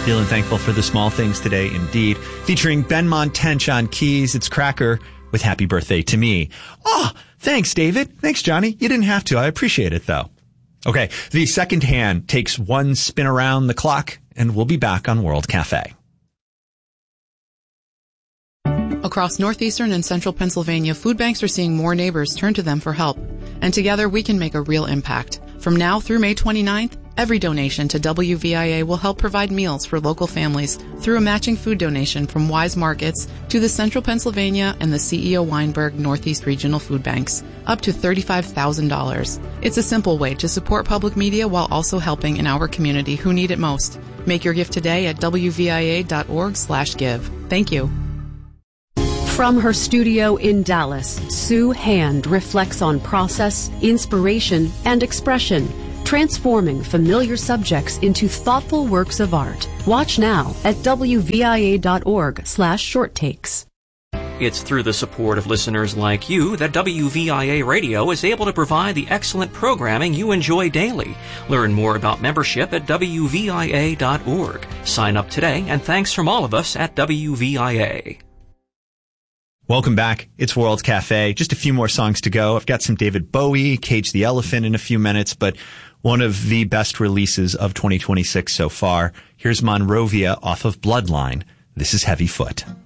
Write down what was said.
Feeling thankful for the small things today, indeed. Featuring Ben Montench on keys, it's Cracker with Happy Birthday to Me. Oh, thanks, David. Thanks, Johnny. You didn't have to. I appreciate it, though. Okay, the second hand takes one spin around the clock, and we'll be back on World Cafe. Across northeastern and central Pennsylvania, food banks are seeing more neighbors turn to them for help. And together we can make a real impact. From now through May 29th, every donation to WVIA will help provide meals for local families through a matching food donation from Wise Markets to the Central Pennsylvania and the CEO Weinberg Northeast Regional Food Banks, up to $35,000. It's a simple way to support public media while also helping in our community who need it most. Make your gift today at wvia.org/give. Thank you. From her studio in Dallas, Sue Hand reflects on process, inspiration, and expression, transforming familiar subjects into thoughtful works of art. Watch now at wvia.org/shorttakes. It's through the support of listeners like you that WVIA Radio is able to provide the excellent programming you enjoy daily. Learn more about membership at wvia.org. Sign up today, and thanks from all of us at WVIA. Welcome back. It's World Cafe. Just a few more songs to go. I've got some David Bowie, Cage the Elephant in a few minutes, but one of the best releases of 2026 so far. Here's Monrovia off of Bloodline. This is Heavy Foot.